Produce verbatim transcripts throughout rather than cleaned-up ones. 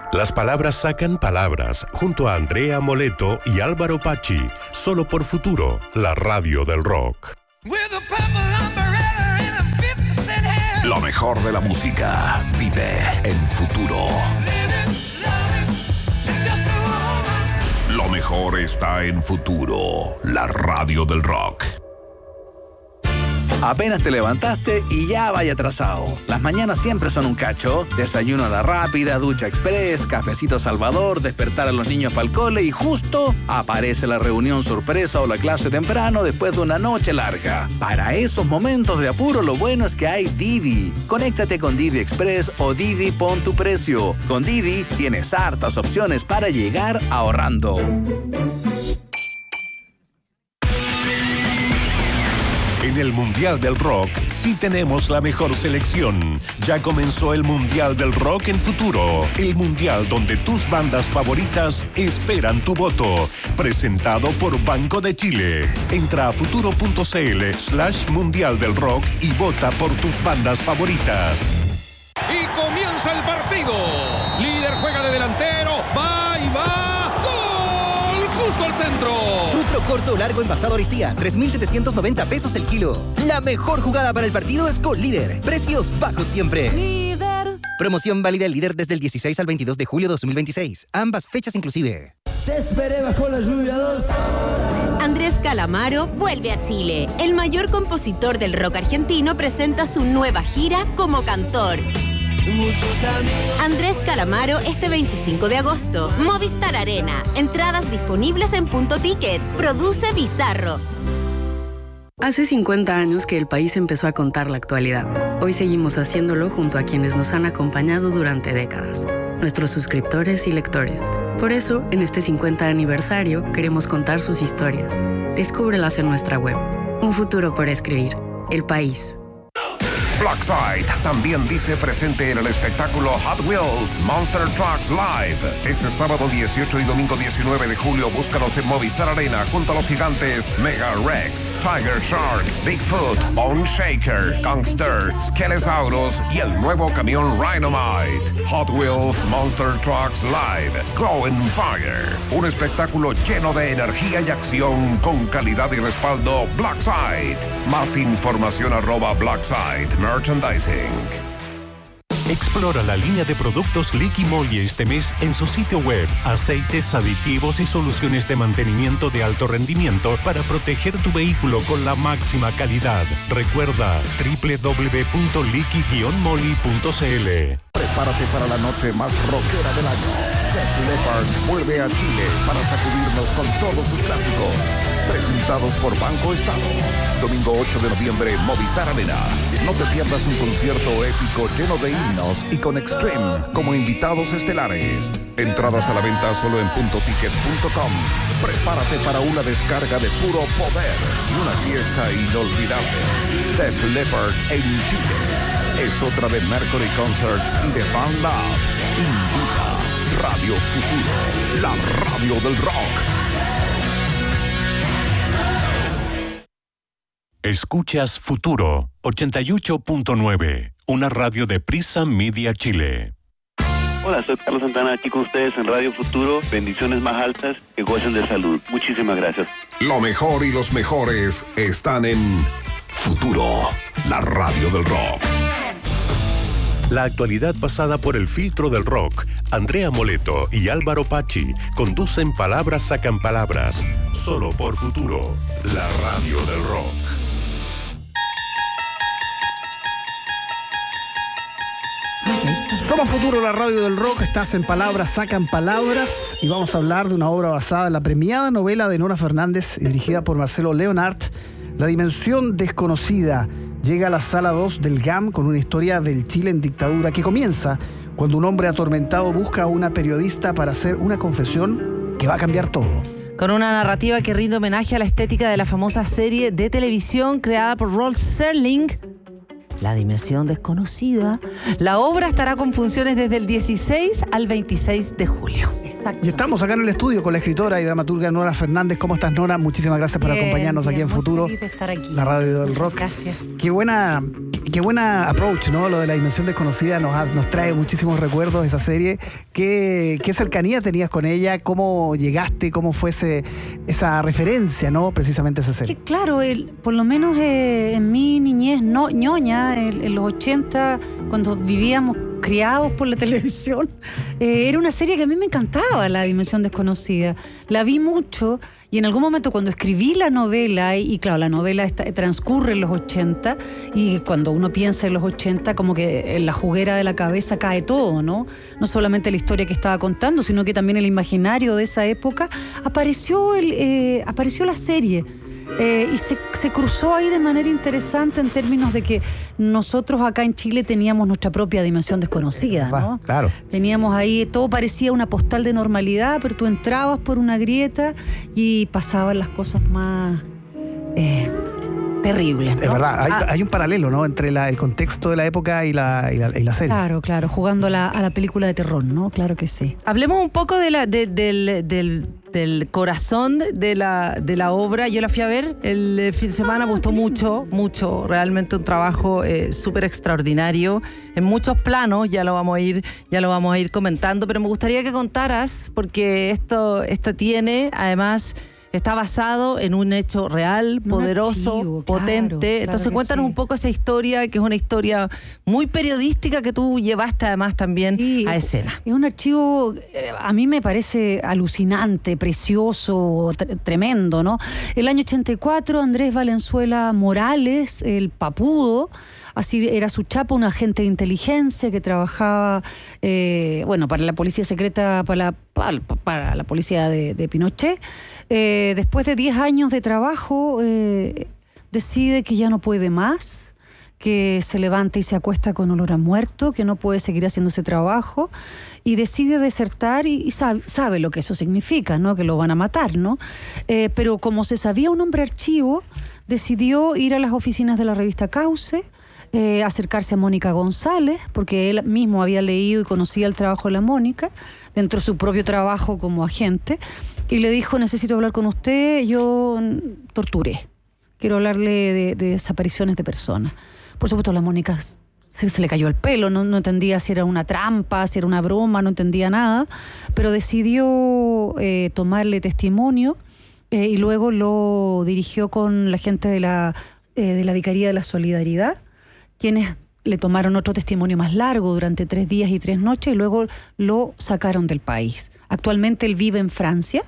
Las palabras sacan palabras, junto a Andrea Moleto y Álvaro Pachi, solo por Futuro, la radio del rock. Lo mejor de la música vive en Futuro. Lo mejor está en Futuro, la radio del rock. Apenas te levantaste y ya vaya atrasado. Las mañanas siempre son un cacho. Desayuno a la rápida, ducha express, cafecito Salvador, despertar a los niños para el cole y justo aparece la reunión sorpresa o la clase temprano después de una noche larga. Para esos momentos de apuro, lo bueno es que hay Didi. Conéctate con Didi Express o Didi Pon tu Precio. Con Didi tienes hartas opciones para llegar ahorrando. En el Mundial del Rock sí tenemos la mejor selección. Ya comenzó el Mundial del Rock en Futuro. El Mundial donde tus bandas favoritas esperan tu voto. Presentado por Banco de Chile. Entra a futuro.cl slash Mundial del Rock y vota por tus bandas favoritas. Y comienza el partido. Líder juega de delantero. Va y va. ¡Gol! Justo al centro. Trutro corto o largo envasado Aristía, tres mil setecientos noventa pesos el kilo. La mejor jugada para el partido es con Líder. Precios bajos siempre. Líder. Promoción válida el Líder desde el dieciséis al veintidós de julio de dos mil veintiséis. Ambas fechas inclusive. Te esperé bajo la lluvia dos. Andrés Calamaro vuelve a Chile. El mayor compositor del rock argentino presenta su nueva gira como cantor. Andrés Calamaro este veinticinco de agosto. Movistar Arena. Entradas disponibles en Punto Ticket. Produce Bizarro. Hace cincuenta años que el país empezó a contar la actualidad. Hoy seguimos haciéndolo junto a quienes nos han acompañado durante décadas. Nuestros suscriptores y lectores. Por eso, en este cincuenta aniversario, queremos contar sus historias. Descúbrelas en nuestra web. Un futuro por escribir. El país. Blackside también dice presente en el espectáculo Hot Wheels Monster Trucks Live. Este sábado dieciocho y domingo diecinueve de julio búscalos en Movistar Arena junto a los gigantes Mega Rex, Tiger Shark, Bigfoot, Bone Shaker, Gangster, Skelesaurus y el nuevo camión Rhinomite. Hot Wheels Monster Trucks Live, Glow and Fire. Un espectáculo lleno de energía y acción con calidad y respaldo Blackside. Más información arroba Blackside Merchandising. Explora la línea de productos Liqui Moly este mes en su sitio web. Aceites, aditivos y soluciones de mantenimiento de alto rendimiento para proteger tu vehículo con la máxima calidad. Recuerda doble u doble u doble u punto liqui guion moly punto c l. Prepárate para la noche más rockera del año. Def Leppard vuelve a Chile para sacudirnos con todos sus clásicos. Presentados por Banco Estado. Domingo ocho de noviembre, Movistar Arena. No te pierdas un concierto épico lleno de himnos y con Extreme como invitados estelares. Entradas a la venta solo en punto ticket punto com. Prepárate para una descarga de puro poder y una fiesta inolvidable. Def Leppard en Chile. Es otra de Mercury Concerts y de Fan Lab. Invita Radio Futuro, la radio del rock. Escuchas Futuro ochenta y ocho punto nueve, una radio de Prisa Media Chile. Hola, soy Carlos Santana, aquí con ustedes en Radio Futuro. Bendiciones más altas, que gocen de salud. Muchísimas gracias. Lo mejor y los mejores están en Futuro, la radio del rock. La actualidad pasada por el filtro del rock. Andrea Moleto y Álvaro Pachi conducen Palabras Sacan Palabras. Solo por Futuro, la radio del rock. Somos Futuro, la radio del rock. Estás en Palabras Sacan Palabras y vamos a hablar de una obra basada en la premiada novela de Nora Fernández y dirigida por Marcelo Leonard, La Dimensión Desconocida. Llega a la sala dos del G A M con una historia del Chile en dictadura que comienza cuando un hombre atormentado busca a una periodista para hacer una confesión que va a cambiar todo. Con una narrativa que rinde homenaje a la estética de la famosa serie de televisión creada por Rod Serling, La Dimensión Desconocida. La obra estará con funciones desde el dieciséis al veintiséis de julio. Y estamos acá en el estudio con la escritora y dramaturga Nora Fernández. ¿Cómo estás, Nora? Muchísimas gracias por bien, acompañarnos bien, aquí en Futuro, de estar aquí. La radio del rock. Gracias. Qué buena, qué buena approach, ¿no? Lo de la dimensión desconocida nos, ha, nos trae muchísimos recuerdos de esa serie. ¿Qué, qué cercanía tenías con ella? ¿Cómo llegaste? ¿Cómo fue ese, esa referencia, ¿no? Precisamente a esa serie. Que claro, el, por lo menos eh, en mi niñez no, ñoña, en, en los ochenta, cuando vivíamos criados por la televisión, eh, era una serie que a mí me encantaba, La Dimensión Desconocida. La vi mucho y en algún momento cuando escribí la novela, y, y claro, la novela está, transcurre en los ochenta, y cuando uno piensa en los ochenta, como que en la juguera de la cabeza cae todo, ¿no? No solamente la historia que estaba contando, sino que también el imaginario de esa época, apareció, el, eh, apareció la serie. Eh, y se, se cruzó ahí de manera interesante en términos de que nosotros acá en Chile teníamos nuestra propia dimensión desconocida, ¿no? Claro. Teníamos ahí, todo parecía una postal de normalidad, pero tú entrabas por una grieta y pasaban las cosas más eh, terribles, ¿no? Es verdad, hay, ah, hay un paralelo, ¿no? Entre la, el contexto de la época y la, y la, y la serie. Claro, claro, jugando a la, a la película de terror, ¿no? Claro que sí. Hablemos un poco de la, de, del, del, del corazón de la, de la obra. Yo la fui a ver el fin de semana, me gustó mucho, mucho. Realmente un trabajo eh, súper extraordinario en muchos planos. Ya lo vamos a ir, ya lo vamos a ir comentando, pero me gustaría que contaras, porque esto, esto tiene, además, está basado en un hecho real, un poderoso, archivo, potente. Claro, claro. Entonces cuéntanos sí. un poco esa historia, que es una historia muy periodística que tú llevaste además también sí, a escena. Es un archivo, eh, a mí me parece alucinante, precioso, tre- tremendo, ¿no? El año ochenta y cuatro, Andrés Valenzuela Morales, el papudo, así era su chapa, un agente de inteligencia que trabajaba, eh, bueno, para la policía secreta, para la, para, para la policía de, de Pinochet. Eh, después de diez años de trabajo, eh, decide que ya no puede más, que se levanta y se acuesta con olor a muerto, que no puede seguir haciendo ese trabajo, y decide desertar y, y sabe, sabe lo que eso significa, ¿no? Que lo van a matar, ¿no? Eh, pero como se sabía un hombre archivo, decidió ir a las oficinas de la revista Cauce, Eh, acercarse a Mónica González, porque él mismo había leído y conocía el trabajo de la Mónica, dentro de su propio trabajo como agente, y le dijo: necesito hablar con usted, yo torturé, quiero hablarle de, de desapariciones de personas. Por supuesto, la Mónica se, se le cayó el pelo, no, no entendía si era una trampa, si era una broma, no entendía nada, pero decidió eh, tomarle testimonio eh, y luego lo dirigió con la gente de la, eh, de la Vicaría de la Solidaridad, quienes le tomaron otro testimonio más largo durante tres días y tres noches y luego lo sacaron del país. Actualmente él vive en Francia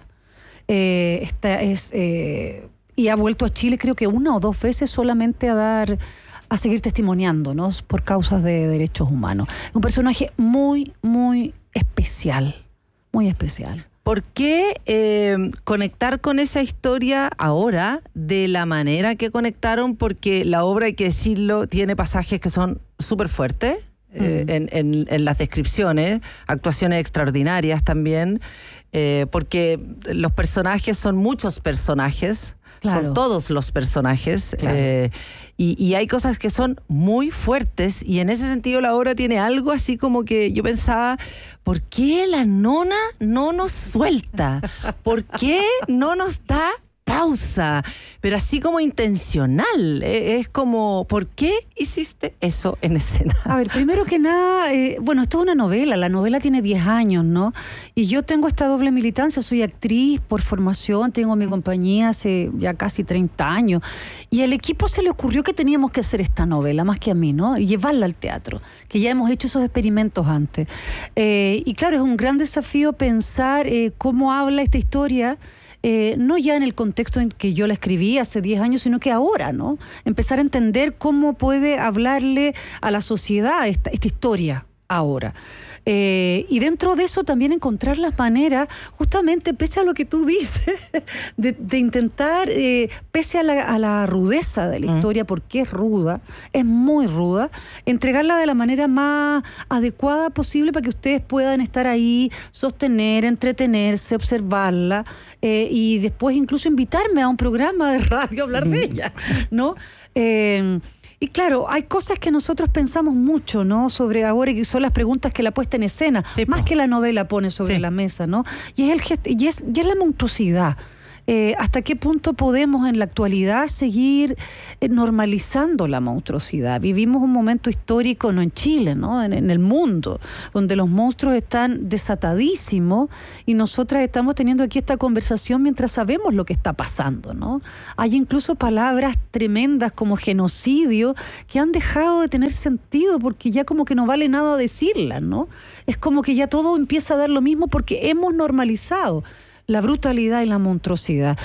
eh, esta es, eh, y ha vuelto a Chile creo que una o dos veces solamente a dar, a seguir testimoniando, ¿no? Por causas de derechos humanos. Un personaje muy, muy especial, muy especial. ¿Por qué eh, conectar con esa historia ahora de la manera que conectaron? Porque la obra, hay que decirlo, tiene pasajes que son súper fuertes eh, mm. en, en, en las descripciones, actuaciones extraordinarias también, eh, porque los personajes son muchos personajes. Claro. Son todos los personajes, claro. eh, y, y hay cosas que son muy fuertes, y en ese sentido la obra tiene algo así como que yo pensaba: ¿por qué la nona no nos suelta? ¿Por qué no nos da pausa? Pero así como intencional, eh, es como, ¿por qué hiciste eso en escena? A ver, primero que nada, eh, bueno, esto es una novela, la novela tiene diez años, ¿no? Y yo tengo esta doble militancia, soy actriz por formación, tengo mi compañía hace ya casi treinta años, y al equipo se le ocurrió que teníamos que hacer esta novela, más que a mí, ¿no? Y llevarla al teatro, que ya hemos hecho esos experimentos antes. Eh, y claro, es un gran desafío pensar eh, cómo habla esta historia, Eh, no ya en el contexto en que yo la escribí hace diez años, sino que ahora, ¿no? Empezar a entender cómo puede hablarle a la sociedad esta, esta historia ahora. Eh, y dentro de eso también encontrar las maneras, justamente pese a lo que tú dices, de, de intentar, eh, pese a la, a la rudeza de la historia, porque es ruda, es muy ruda, entregarla de la manera más adecuada posible para que ustedes puedan estar ahí, sostener, entretenerse, observarla, eh, y después incluso invitarme a un programa de radio a hablar de ella, ¿no? Eh, Y claro, hay cosas que nosotros pensamos mucho, ¿no? Sobre ahora, y son las preguntas que la puesta en escena, sí, más po. que la novela pone sobre sí. la mesa, ¿no? Y es el gest- y es, y es la monstruosidad. Eh, ¿Hasta qué punto podemos en la actualidad seguir eh, normalizando la monstruosidad? Vivimos un momento histórico, no en Chile, ¿no? En, en el mundo, donde los monstruos están desatadísimos y nosotras estamos teniendo aquí esta conversación mientras sabemos lo que está pasando, ¿no? Hay incluso palabras tremendas como genocidio que han dejado de tener sentido porque ya como que no vale nada decirlas, ¿no? Es como que ya todo empieza a dar lo mismo porque hemos normalizado la brutalidad y la monstruosidad.